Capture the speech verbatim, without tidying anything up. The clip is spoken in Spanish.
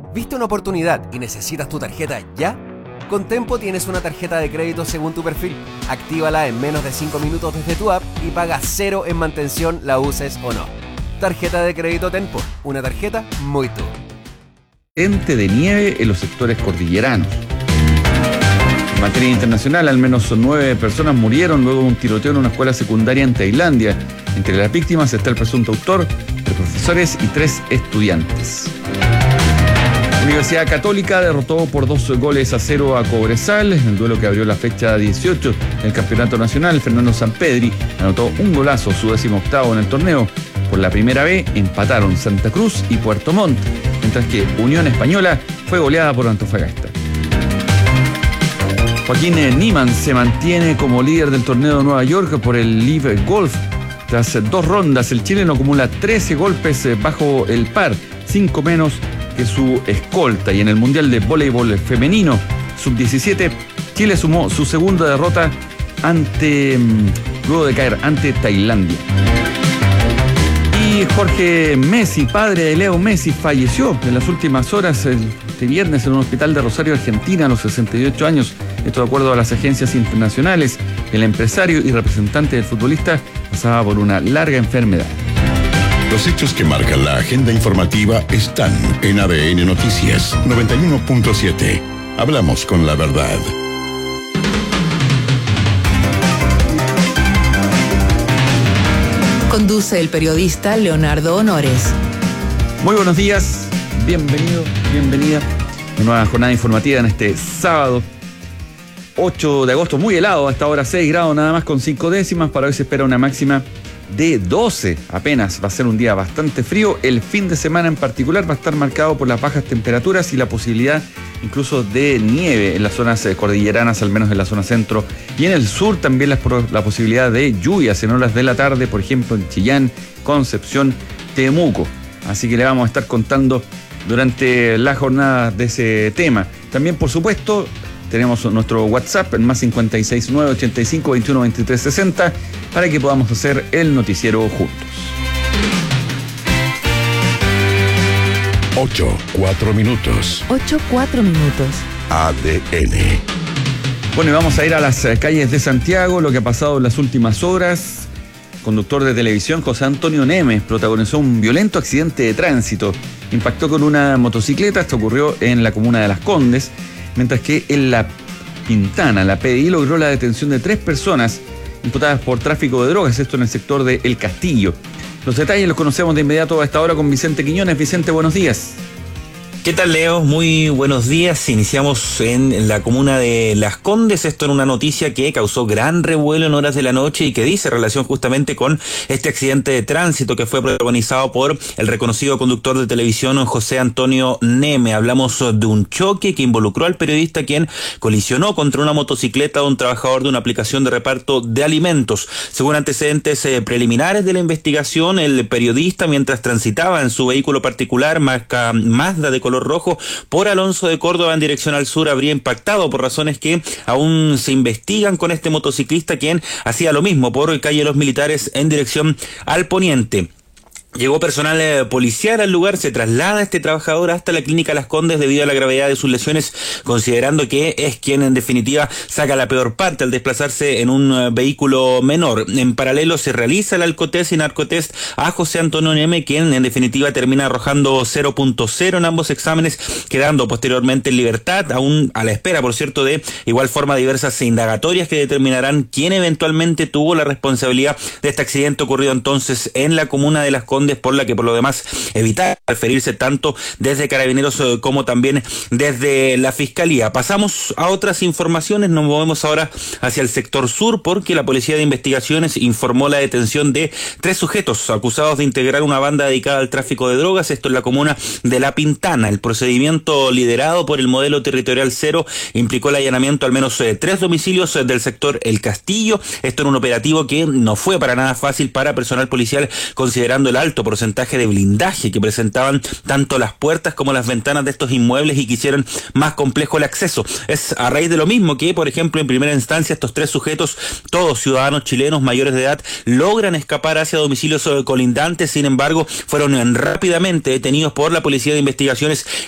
¿Viste una oportunidad y necesitas tu tarjeta ya? Con Tempo tienes una tarjeta de crédito según tu perfil. Actívala en menos de cinco minutos desde tu app y paga cero en mantención, la uses o no. Tarjeta de crédito Tempo, una tarjeta muy tú. Ente de nieve en los sectores cordilleranos. En materia internacional, al menos nueve personas murieron luego de un tiroteo en una escuela secundaria en Tailandia. Entre las víctimas está el presunto autor, tres profesores y tres estudiantes. La Universidad Católica derrotó por dos goles a cero a Cobresal en el duelo que abrió la fecha dieciocho del Campeonato Nacional. Fernando Sampedri anotó un golazo, su décimo octavo en el torneo. Por la primera vez empataron Santa Cruz y Puerto Montt, mientras que Unión Española fue goleada por Antofagasta. Joaquín Niemann se mantiene como líder del torneo de Nueva York por el Live Golf. Tras dos rondas, el chileno acumula trece golpes bajo el par, cinco menos que su escolta. Y en el Mundial de Voleibol Femenino sub diecisiete, Chile sumó su segunda derrota ante luego de caer ante Tailandia. Y Jorge Messi, padre de Leo Messi, falleció en las últimas horas este viernes en un hospital de Rosario, Argentina, a los sesenta y ocho años. Esto de acuerdo a las agencias internacionales. El empresario y representante del futbolista pasaba por una larga enfermedad. Los hechos que marcan la agenda informativa están en A D N Noticias noventa y uno punto siete. Hablamos con la verdad. Conduce el periodista Leonardo Honores. Muy buenos días, bienvenido, bienvenida. Una nueva jornada informativa en este sábado ocho de agosto, muy helado, hasta ahora seis grados nada más con cinco décimas. Para hoy se espera una máxima de doce apenas. Va a ser un día bastante frío. El fin de semana en particular va a estar marcado por las bajas temperaturas y la posibilidad incluso de nieve en las zonas cordilleranas, al menos en la zona centro. Y en el sur también la, la posibilidad de lluvias en horas de la tarde, por ejemplo en Chillán, Concepción, Temuco. Así que le vamos a estar contando durante la jornada de ese tema. También, por supuesto, tenemos nuestro WhatsApp en más cinco seis nueve, ochenta y cinco, veintiuno, veintitrés, sesenta para que podamos hacer el noticiero juntos. Ocho, cuatro minutos. Ocho, cuatro minutos. A D N. Bueno, y vamos a ir a las calles de Santiago, lo que ha pasado en las últimas horas. Conductor de televisión José Antonio Nemes protagonizó un violento accidente de tránsito. Impactó con una motocicleta. Esto ocurrió en la comuna de Las Condes, mientras que en La Pintana la P D I logró la detención de tres personas imputadas por tráfico de drogas, esto en el sector de El Castillo. Los detalles los conocemos de inmediato a esta hora con Vicente Quiñones. Vicente, buenos días. ¿Qué tal, Leo? Muy buenos días. Iniciamos en la comuna de Las Condes, esto en una noticia que causó gran revuelo en horas de la noche y que dice relación justamente con este accidente de tránsito que fue protagonizado por el reconocido conductor de televisión José Antonio Nemes. Hablamos de un choque que involucró al periodista, quien colisionó contra una motocicleta de un trabajador de una aplicación de reparto de alimentos. Según antecedentes eh, preliminares de la investigación, el periodista, mientras transitaba en su vehículo particular marca Mazda de color rojo por Alonso de Córdoba en dirección al sur, habría impactado por razones que aún se investigan con este motociclista, quien hacía lo mismo por calle Los Militares en dirección al poniente. Llegó personal eh, policial al lugar, se traslada este trabajador hasta la clínica Las Condes debido a la gravedad de sus lesiones, considerando que es quien en definitiva saca la peor parte al desplazarse en un uh, vehículo menor. En paralelo se realiza el alcotest y narcotest a José Antonio Nemes, quien en definitiva termina arrojando cero punto cero en ambos exámenes, quedando posteriormente en libertad, aún a la espera, por cierto, de igual forma diversas indagatorias que determinarán quién eventualmente tuvo la responsabilidad de este accidente ocurrido entonces en la comuna de Las Condes, por la que por lo demás evitar referirse tanto desde Carabineros como también desde la Fiscalía. Pasamos a otras informaciones, nos movemos ahora hacia el sector sur, porque la Policía de Investigaciones informó la detención de tres sujetos acusados de integrar una banda dedicada al tráfico de drogas, esto en la comuna de La Pintana. El procedimiento, liderado por el modelo territorial cero, implicó el allanamiento al menos eh, tres domicilios eh, del sector El Castillo, esto en un operativo que no fue para nada fácil para personal policial, considerando el alto alto porcentaje de blindaje que presentaban tanto las puertas como las ventanas de estos inmuebles y que hicieron más complejo el acceso. Es a raíz de lo mismo que, por ejemplo, en primera instancia estos tres sujetos, todos ciudadanos chilenos mayores de edad, logran escapar hacia domicilios colindantes. Sin embargo, fueron rápidamente detenidos por la Policía de Investigaciones,